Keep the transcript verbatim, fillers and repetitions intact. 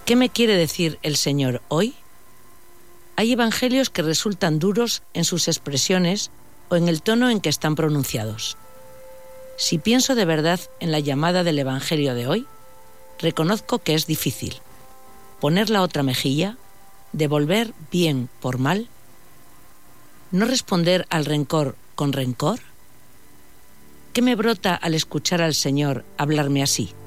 ¿Qué me quiere decir el Señor hoy? Hay evangelios que resultan duros en sus expresiones o en el tono en que están pronunciados. Si pienso de verdad en la llamada del evangelio de hoy, reconozco que es difícil. Poner la otra mejilla, devolver bien por mal, no responder al rencor con rencor. ¿Qué me brota al escuchar al Señor hablarme así?